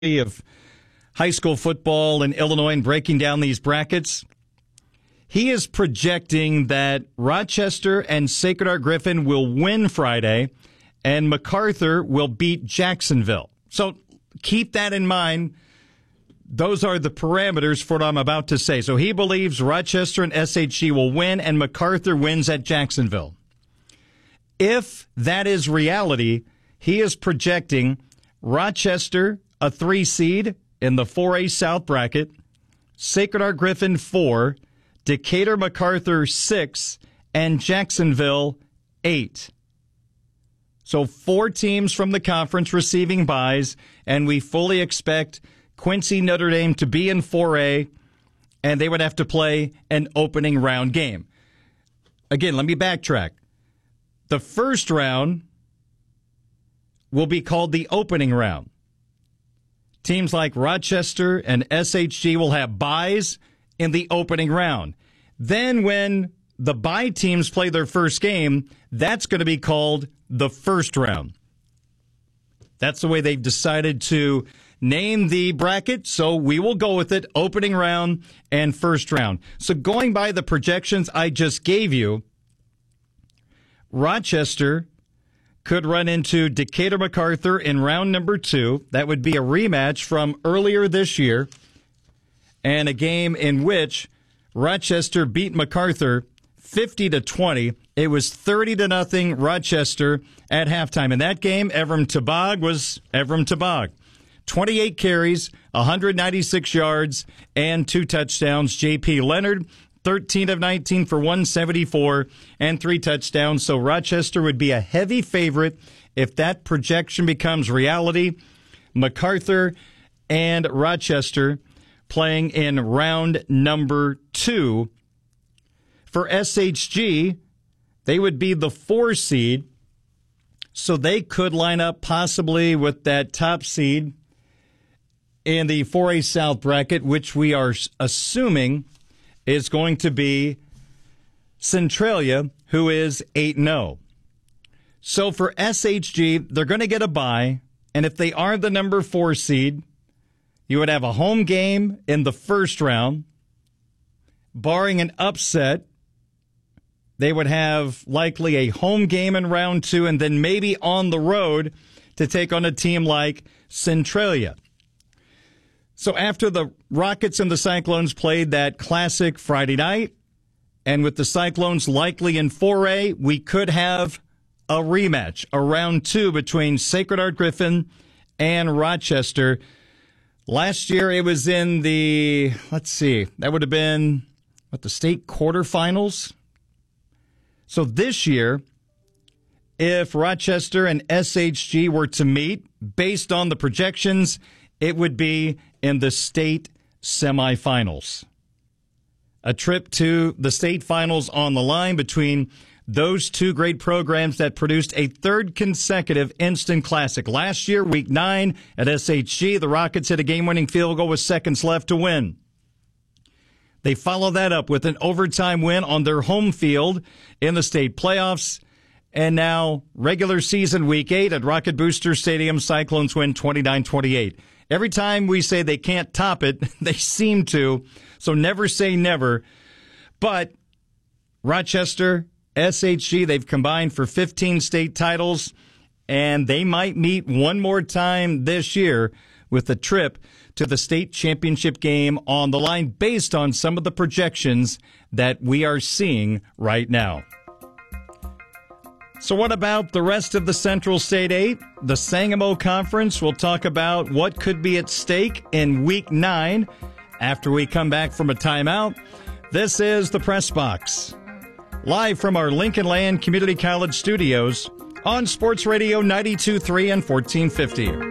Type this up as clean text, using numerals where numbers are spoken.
of high school football in Illinois and breaking down these brackets. He is projecting that Rochester and Sacred Heart Griffin will win Friday and MacArthur will beat Jacksonville. So keep that in mind. Those are the parameters for what I'm about to say. So he believes Rochester and SHG will win and MacArthur wins at Jacksonville. If that is reality, he is projecting Rochester, a 3 seed in the 4A South bracket, Sacred Heart Griffin 4, Decatur MacArthur 6, and Jacksonville 8. So 4 teams from the conference receiving byes, and we fully expect Quincy Notre Dame to be in 4A, and they would have to play an opening round game. Again, let me backtrack. The first round will be called the opening round. Teams like Rochester and SHG will have byes in the opening round. Then when the bye teams play their first game, that's going to be called the first round. That's the way they've decided to name the bracket, so we will go with it, opening round and first round. So going by the projections I just gave you, Rochester could run into Decatur MacArthur in round number 2. That would be a rematch from earlier this year, and a game in which Rochester beat MacArthur 50-20. It was 30-0 Rochester at halftime. In that game, Evram Tabag was Evram Tabag. 28 carries, 196 yards, and 2 touchdowns. J.P. Leonard, 13 of 19 for 174 and 3 touchdowns. So Rochester would be a heavy favorite if that projection becomes reality. MacArthur and Rochester playing in round number 2. For SHG, they would be the 4 seed, so they could line up possibly with that top seed in the 4A South bracket, which we are assuming is going to be Centralia, who is 8-0. So for SHG, they're going to get a bye, and if they are the number 4 seed, you would have a home game in the first round. Barring an upset, they would have likely a home game in round 2 and then maybe on the road to take on a team like Centralia. So after the Rockets and the Cyclones played that classic Friday night, and with the Cyclones likely in 4A, we could have a rematch, a round 2 between Sacred Heart Griffin and Rochester. Last year it was in the, that would have been, the state quarterfinals? So this year, if Rochester and SHG were to meet, based on the projections, it would be in the state semifinals. A trip to the state finals on the line between those 2 great programs that produced a 3rd consecutive instant classic. Last year, week 9 at SHG, the Rockets hit a game-winning field goal with seconds left to win. They follow that up with an overtime win on their home field in the state playoffs. And now, regular season week 8 at Rocket Booster Stadium, Cyclones win 29-28. Every time we say they can't top it, they seem to. So never say never. But Rochester, SHG, they've combined for 15 state titles, and they might meet one more time this year with a trip to the state championship game on the line based on some of the projections that we are seeing right now. So what about the rest of the Central State 8? The Sangamo Conference will talk about what could be at stake in Week 9 after we come back from a timeout. This is the Press Box, live from our Lincoln Land Community College studios on Sports Radio 92.3 and 1450.